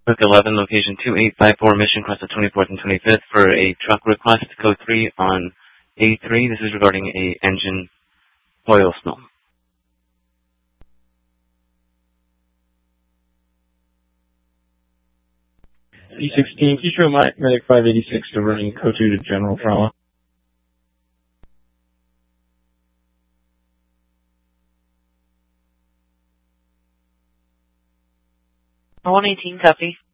Book 11, location 2854, mission across the 24th and 25th for a truck request, code 3 on A3. This is regarding a engine oil spill. C16, Kishiro Medic 586 to running code 2 to general trauma. 118, copy.